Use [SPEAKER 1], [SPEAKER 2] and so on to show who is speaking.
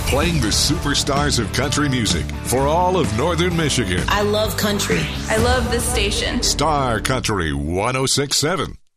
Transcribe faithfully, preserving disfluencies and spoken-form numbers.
[SPEAKER 1] Playing the superstars of country music for all of Northern Michigan.
[SPEAKER 2] I love country.
[SPEAKER 3] I love this station.
[SPEAKER 1] Star Country one oh six point seven.